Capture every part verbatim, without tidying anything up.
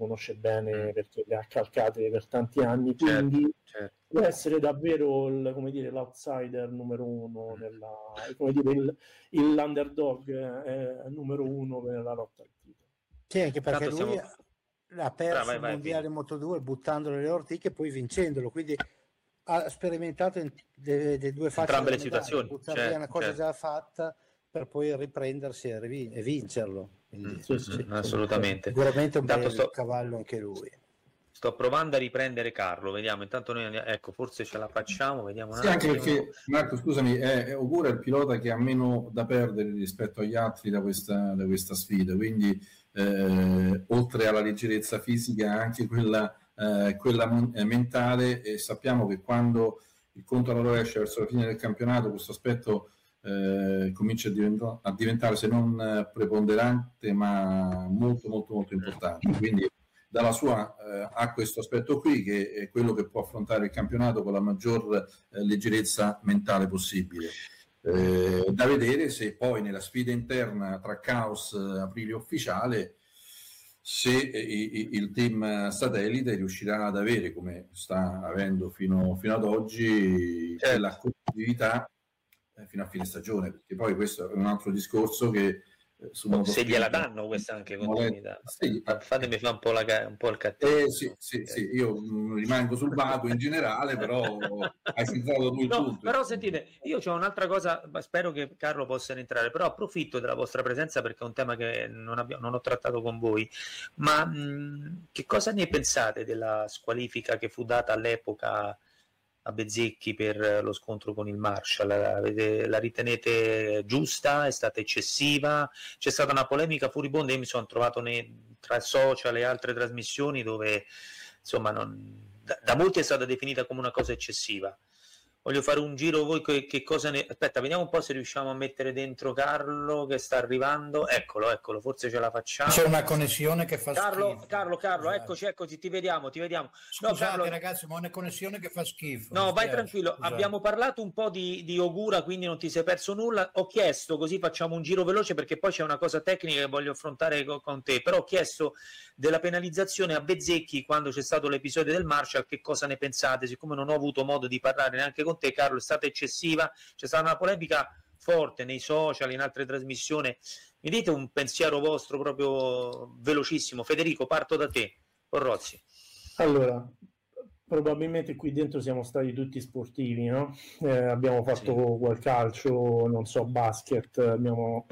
conosce bene perché le ha calcate per tanti anni, certo, quindi certo. deve essere davvero il, come dire, l'outsider numero uno, nella, come dire, il, il, l'underdog eh, numero uno nella lotta al titolo. Sì, anche perché Tanto lui siamo... ha perso Ah, vai, il vai, mondiale Filippo. Moto due buttandolo le ortiche e poi vincendolo, quindi ha sperimentato in le, le due facce entrambe della le medaglia, situazioni, buttare certo, via una cosa certo. già fatta per poi riprendersi e, rivi- e vincerlo. Quindi, Mm, Sì, mm, sì, assolutamente. sicuramente un Intanto bel sto, cavallo anche lui. sto provando a riprendere Carlo, vediamo, intanto noi andiamo, ecco, forse ce la facciamo, vediamo un Sì, anche attimo. perché Marco, scusami, è, è Ogura è il pilota che ha meno da perdere rispetto agli altri da questa, da questa sfida, quindi eh, oltre alla leggerezza fisica anche quella, eh, quella mentale, e sappiamo che quando il conto alla rovescia verso la fine del campionato questo aspetto eh, comincia a, diventa, a diventare se non preponderante ma molto molto molto importante, quindi dalla sua eh, ha questo aspetto qui che è quello che può affrontare il campionato con la maggior eh, leggerezza mentale possibile. Eh, da vedere se poi nella sfida interna tra Caos eh, Aprile ufficiale se eh, il team satellite riuscirà ad avere, come sta avendo fino, fino ad oggi, certo. quella continuità eh, fino a fine stagione, perché poi questo è un altro discorso che Oh, se gliela danno questa anche continuità, sì, fatemi fare un po', la, un po' il cattivo. eh, sì, sì, sì, io mh, rimango sul vago in generale, però hai centrato tu il no, punto. però sentite, io c'ho un'altra cosa, spero che Carlo possa entrare, però approfitto della vostra presenza perché è un tema che non, abbiamo, non ho trattato con voi, ma mh, che cosa ne pensate della squalifica che fu data all'epoca a Bezzecchi per lo scontro con il Marshall? La, la ritenete giusta? È stata eccessiva? C'è stata una polemica furibonda, io mi sono trovato nei, tra social e altre trasmissioni dove insomma non, da, da molti è stata definita come una cosa eccessiva. Voglio fare un giro, voi che, che cosa ne... Aspetta, vediamo un po' se riusciamo a mettere dentro Carlo che sta arrivando. Eccolo, eccolo, forse ce la facciamo. C'è una connessione che fa Carlo, schifo. Carlo, Carlo, Scusate. eccoci, eccoci, ti vediamo, ti vediamo. Scusate no, Carlo... ragazzi, ma ho una connessione che fa schifo. No, vai spiace. tranquillo, Scusate. abbiamo parlato un po' di, di Ogura, quindi non ti sei perso nulla. Ho chiesto, così facciamo un giro veloce perché poi c'è una cosa tecnica che voglio affrontare con, con te, però ho chiesto della penalizzazione a Bezzecchi quando c'è stato l'episodio del Marshall, che cosa ne pensate? Siccome non ho avuto modo di parlare neanche con te, Carlo, è stata eccessiva, c'è stata una polemica forte nei social, in altre trasmissioni. Mi dite un pensiero vostro proprio velocissimo. Federico, parto da te, Corrozzi. Allora, probabilmente qui dentro siamo stati tutti sportivi, no? Eh, abbiamo fatto sì. quel calcio, non so, basket, abbiamo...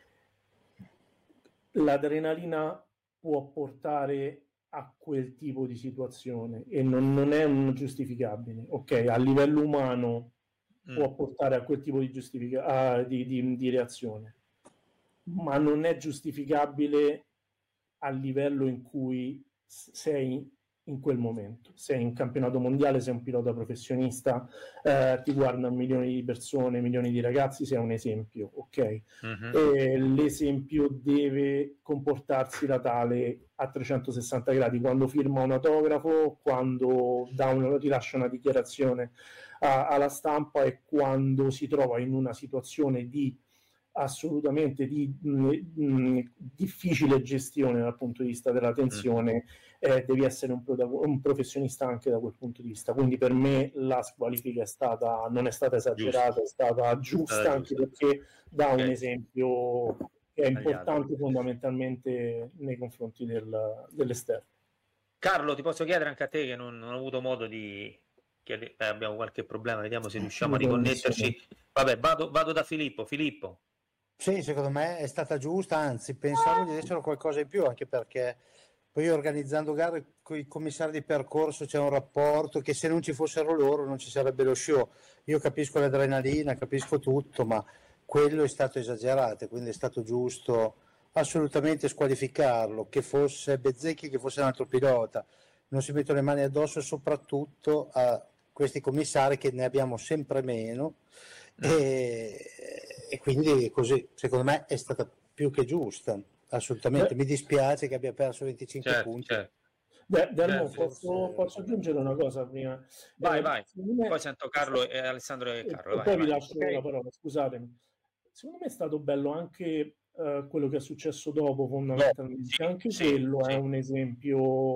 L'adrenalina può portare a quel tipo di situazione e non, non è un giustificabile. Ok, a livello umano mm. può portare a quel tipo di, giustifica- ah, di, di, di reazione, ma non è giustificabile a livello in cui sei in quel momento, sei in campionato mondiale, sei un pilota professionista, eh, ti guardano milioni di persone, milioni di ragazzi, sei un esempio, ok? Uh-huh. E l'esempio deve comportarsi da tale a trecentosessanta gradi, quando firma un autografo, quando dà una, rilascia una dichiarazione a, alla stampa e quando si trova in una situazione di assolutamente di mh, mh, difficile gestione dal punto di vista della tensione, eh, devi essere un, pro- un professionista anche da quel punto di vista. Quindi per me la squalifica è stata, non è stata esagerata, giusta. È stata giusta eh, anche giusta. Perché dà okay. un esempio che è importante fondamentalmente nei confronti del, dell'esterno. Carlo, ti posso chiedere anche a te, che non, non ho avuto modo di chiedere, eh, abbiamo qualche problema, vediamo se riusciamo a riconnetterci. Vabbè, vado, vado da Filippo. Filippo. Sì, secondo me è stata giusta, anzi pensavo di essere qualcosa in più, anche perché poi organizzando gare con i commissari di percorso c'è un rapporto che se non ci fossero loro non ci sarebbe lo show. Io capisco l'adrenalina, capisco tutto, ma quello è stato esagerato, quindi è stato giusto assolutamente squalificarlo, che fosse Bezzecchi, che fosse un altro pilota. Non si mettono le mani addosso soprattutto a questi commissari che ne abbiamo sempre meno. E, e quindi così secondo me è stata più che giusta, assolutamente. Mi dispiace che abbia perso venticinque certo, punti. Certo. Beh, Dermo, posso, posso aggiungere una cosa prima? Vai, eh, vai. Me, poi sento Carlo e Alessandro e Carlo. E vai, poi vai. vi lascio Okay. la parola, scusatemi. Secondo me è stato bello anche uh, quello che è successo dopo fondamentalmente. Sì, Anche sì, quello sì. è un esempio